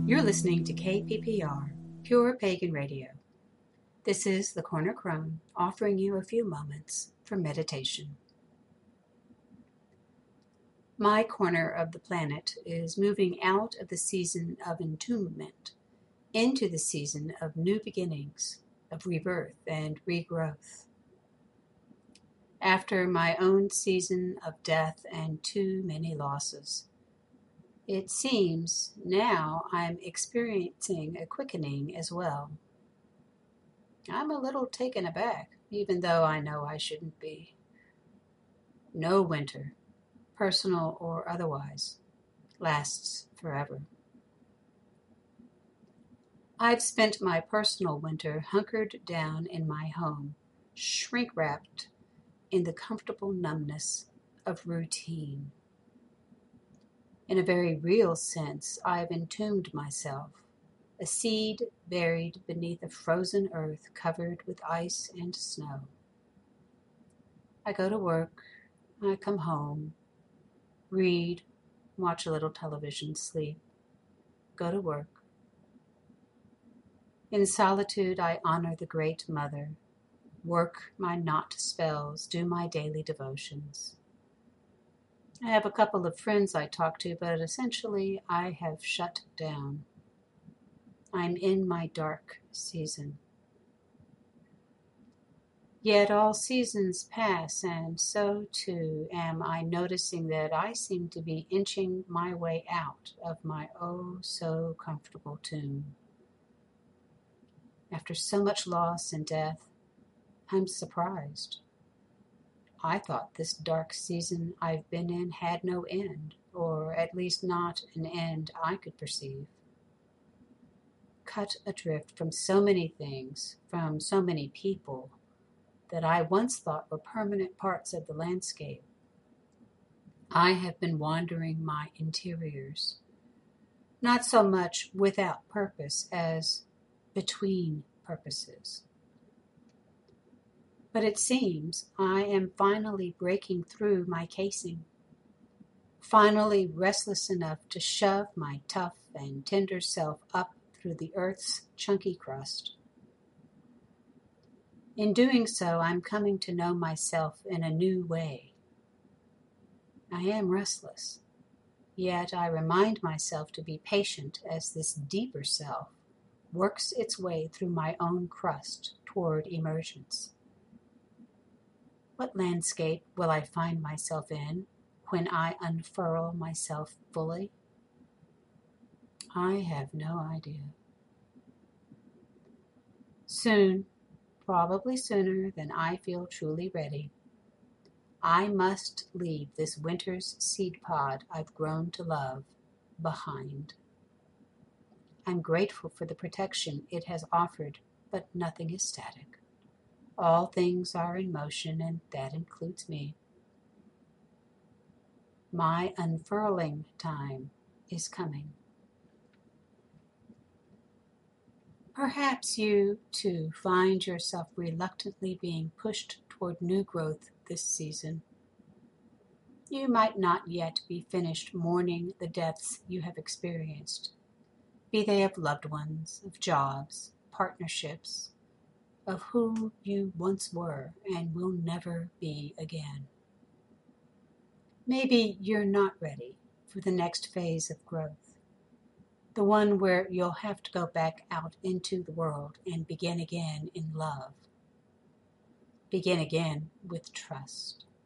You're listening to KPPR, Pure Pagan Radio. This is the Corner Crone, offering you a few moments for meditation. My corner of the planet is moving out of the season of entombment into the season of new beginnings, of rebirth and regrowth. After my own season of death and too many losses, it seems now I'm experiencing a quickening as well. I'm a little taken aback, even though I know I shouldn't be. No winter, personal or otherwise, lasts forever. I've spent my personal winter hunkered down in my home, shrink-wrapped in the comfortable numbness of routine. In a very real sense, I've entombed myself, a seed buried beneath a frozen earth covered with ice and snow. I go to work, I come home, read, watch a little television, sleep, go to work. In solitude, I honor the Great Mother, work my knot spells, do my daily devotions. I have a couple of friends I talk to, but essentially I have shut down. I'm in my dark season. Yet all seasons pass, and so too am I noticing that I seem to be inching my way out of my oh-so comfortable tomb. After so much loss and death, I'm surprised. I thought this dark season I've been in had no end, or at least not an end I could perceive. Cut adrift from so many things, from so many people, that I once thought were permanent parts of the landscape, I have been wandering my interiors, not so much without purpose as between purposes. But it seems I am finally breaking through my casing, finally restless enough to shove my tough and tender self up through the earth's chunky crust. In doing so, I'm coming to know myself in a new way. I am restless, yet I remind myself to be patient as this deeper self works its way through my own crust toward emergence. What landscape will I find myself in when I unfurl myself fully? I have no idea. Soon, probably sooner than I feel truly ready, I must leave this winter's seed pod I've grown to love behind. I'm grateful for the protection it has offered, but nothing is static. All things are in motion, and that includes me. My unfurling time is coming. Perhaps you, too, find yourself reluctantly being pushed toward new growth this season. You might not yet be finished mourning the deaths you have experienced, be they of loved ones, of jobs, partnerships, of who you once were and will never be again. Maybe you're not ready for the next phase of growth, the one where you'll have to go back out into the world and begin again in love. Begin again with trust.